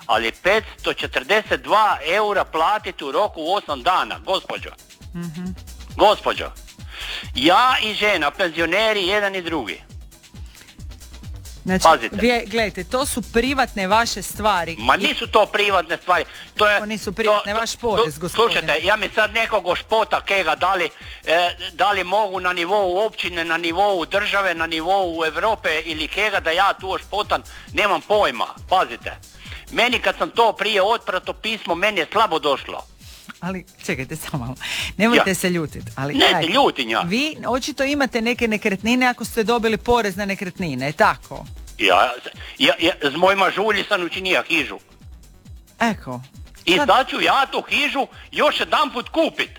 ali 542 eura platiti u roku 8 dana, gospođo. Gospođo, ja i žena, penzioneri, jedan i drugi. Znači, gledajte, to su privatne vaše stvari. Ma nisu to privatne stvari. To nisu privatne, vaš porez, gospodine. Slušajte, ja mi sad nekog ošpota kega, da li mogu na nivou općine, na nivou države, na nivou Europe ili kega da ja tu ošpotam, nemam pojma, pazite. Meni kad sam to prije otprato pismo, meni je slabo došlo. Ali, čekajte samo malo, nemojte se ljutiti. Ne, ljutim ja. Vi očito imate neke nekretnine ako ste dobili porez na nekretnine, je tako? Ja z mojima žulji sam učinio hižu. Eko. I sad ću ja tu hižu još jedan put kupit.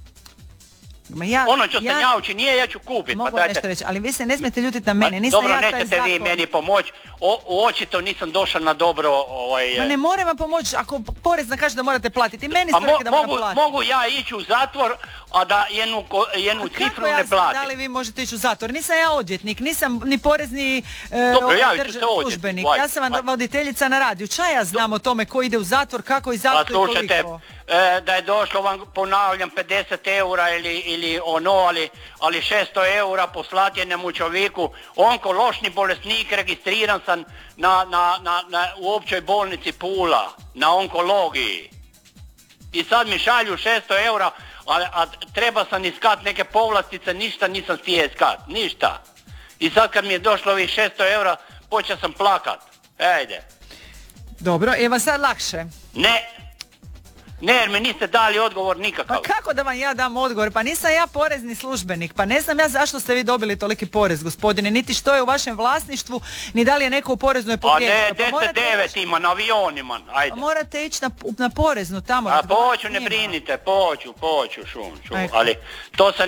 Ono što sam ja učinio, ja ću kupit. Mogu nešto reći, ali vi se ne smijete ljutiti na mene. Dobro, nećete vi meni pomoći. Očito nisam došao na dobro... Ma ne moram vam pomoći, ako porezna kaže da morate platiti. Meni ste rekli da moram platiti. Mogu ja ići u zatvor, a da jednu cifru ne platim. Da li vi možete ići u zatvor? Nisam ja odvjetnik, nisam ni porezni službenik. Ja sam vam voditeljica na radiju. Ča ja znam o tome ko ide u zatvor, kako i zašto i koliko? Da je došlo vam, ponavljam, 50 eura ili ali 600 eura poslati jednemu čovjeku, onkološni bolesnik, registriran sam u općoj bolnici Pula, na onkologiji. I sad mi šalju 600 eura, a treba sam iskat neke povlastice, ništa nisam stije iskat, ništa. I sad kad mi je došlo ovih 600 eura, počeo sam plakat. Ejde. Dobro, je vas sad lakše? Ne, jer mi niste dali odgovor nikakav. Pa kako da vam ja dam odgovor? Pa nisam ja porezni službenik. Pa ne znam ja zašto ste vi dobili toliki porez, gospodine. Niti što je u vašem vlasništvu, ni da li je neko u poreznoj pogriješio. A ne, 10-9 ima na avionima. Ajde. Pa morate ići na poreznu tamo. A poću, ne brinite, poću, šum. Ali to se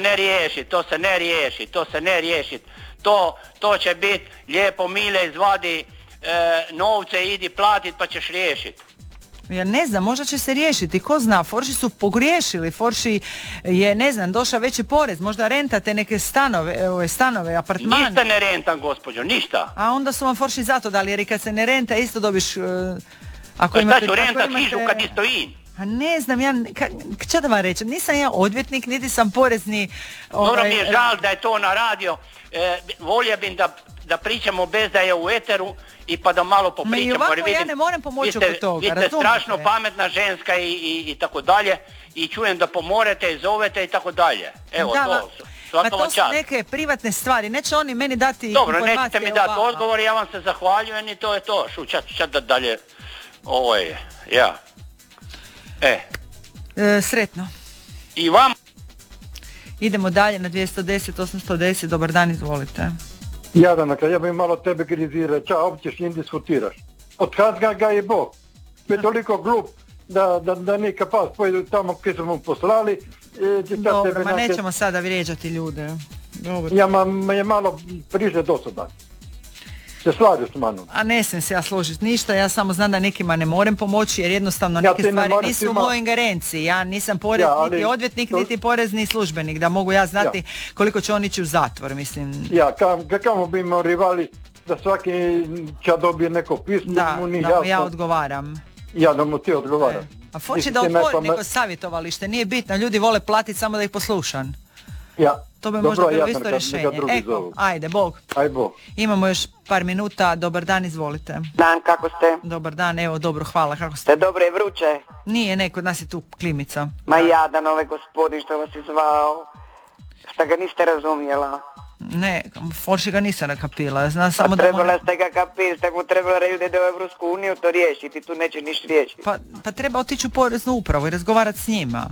ne riješi. To će biti lijepo Mile izvadi novce, idi platit pa ćeš riješiti. Ja ne znam, možda će se riješiti, ko zna, Forši su pogriješili, Forši je, ne znam, došao veći porez, možda rentate neke stanove, apartmane. Ništa ne rentam, gospođo, ništa. A onda su vam Forši zato dali, jer i kad se ne renta, isto dobiš... Šta ću rentat hižu kad ti stojim? A ne znam, šta da vam reći, nisam ja odvjetnik, niti sam porezni... Dobro mi je žal da je to na radio, volio bih da pričamo bez da je u eteru i pa da malo popričamo. I ovako ja ne moram pomoći oko toga, razumite? Vi ste strašno pametna ženska i tako dalje i čujem da pomorete i zovete i tako dalje. Evo to. Pa to su neke privatne stvari, neće oni meni dati informacije. Dobro, nećete mi dati odgovor, ja vam se zahvaljujem i to je to. Čat da dalje, ovo je, ja. Sretno. I vam. Idemo dalje na 210, 810, dobar dan, izvolite. Jadanaka, ja bih malo tebe kritizirao, ča općeš njim diskutiraš. Od kad ga je Bog? Mi je toliko glup da neka pas pojedu tamo gdje smo mu poslali. Dobro, ma nećemo sada vrijeđati ljude. Dobro. Ja je malo priže do sada. Se slažeš s manom? A ne smijem se ja složiti ništa, ja samo znam da nekima ne moram pomoći jer jednostavno neke stvari nisu u mojoj ingerenciji. Ja nisam niti odvjetnik, niti porezni službenik, da mogu ja znati koliko će on ići u zatvor, mislim. Kamo bi imao rivali da svaki će dobije neko pismo, mu nije jasno. Da, ja odgovaram. Ja da mu ti odgovaram. A hoće da otvori neko savjetovalište, nije bitno, ljudi vole platiti samo da ih poslušam. To bi možda bilo isto rješenje. Ajde, Bog. Imamo još par minuta, dobar dan, izvolite. Dan, kako ste? Dobar dan, evo, dobro, hvala, kako ste? Dobro je vruće? Nije, kod nas je tu klimica. Ma jadan ovaj gospodin što vas je zvao, šta ga niste razumjela? Ne, Forši ga nisam nakapila. Trebala ste ga kapiti, tako trebala reći da ide u Evropsku uniju to riješiti, tu neće ništa riješiti. Pa treba otići u poreznu upravu i razgovarati s njima.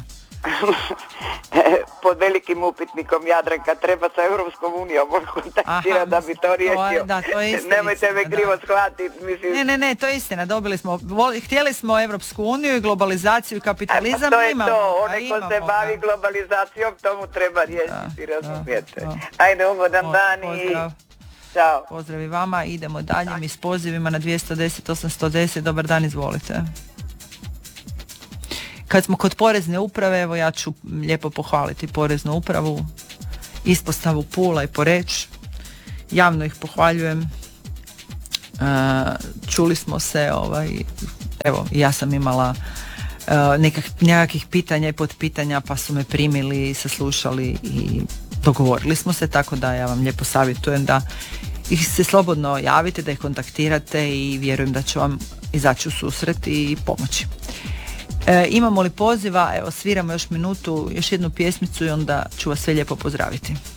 Pod velikim upitnikom, Jadranka, treba sa Europskom unijom kontaktirati da bi to riješio. Nemojte me krivo shvatiti. Ne, to je istina, htjeli smo Europsku uniju i globalizaciju i kapitalizam. To je to, onaj ko se bavi globalizacijom, tomu treba riješiti, razumijete. Ajde, ugodan dan i... Ćao. Pozdrav i vama, idemo dalje mi s pozivima na 210 810, dobar dan, izvolite. Kad smo kod porezne uprave, evo ja ću lijepo pohvaliti poreznu upravu, ispostavu Pula i Poreč, javno ih pohvaljujem. Čuli smo se, evo, ja sam imala nekakvih pitanja i potpitanja, pa su me primili, saslušali i dogovorili smo se, tako da ja vam lijepo savjetujem da ih se slobodno javite, da ih kontaktirate i vjerujem da ću vam izaći u susret i pomoći. Imamo li poziva? Evo, sviramo još minutu, još jednu pjesmicu i onda ću vas sve lijepo pozdraviti.